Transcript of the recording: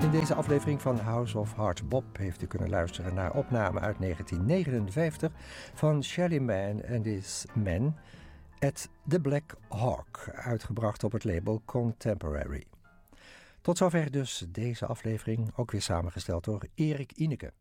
In deze aflevering van House of Hard Bop heeft u kunnen luisteren naar opname uit 1959 van Shelly Manne and His Men at the Black Hawk, uitgebracht op het label Contemporary. Tot zover dus deze aflevering, ook weer samengesteld door Erik Ineke.